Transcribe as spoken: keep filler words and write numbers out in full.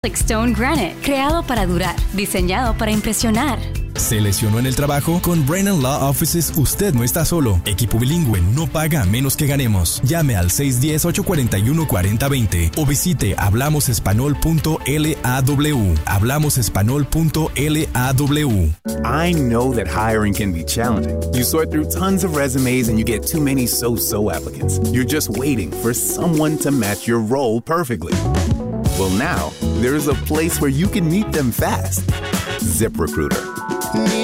Stone Granite, creado para durar, diseñado para impresionar. ¿Se lesionó en el trabajo? Con Brennan Law Offices usted no está solo. Equipo bilingüe no paga a menos que ganemos. Llame al seis uno cero, ocho cuatro uno, cuatro cero dos cero o visite hablamos español punto law. hablamos español punto law. I know that hiring can be challenging. You sort through tons of resumes and you get too many so-so applicants. You're just waiting for someone to match your role perfectly. Well, now, there's a place where you can meet them fast. ZipRecruiter.